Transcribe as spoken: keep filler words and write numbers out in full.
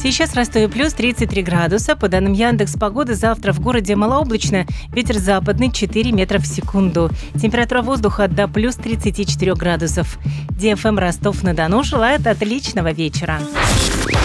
Сейчас в Ростове плюс тридцать три градуса. По данным Яндекс.Погоды, завтра в городе малооблачно. Ветер западный четыре метра в секунду. Температура воздуха до плюс тридцати четырёх градусов. ди эф эм Ростов-на-Дону желает отличного вечера.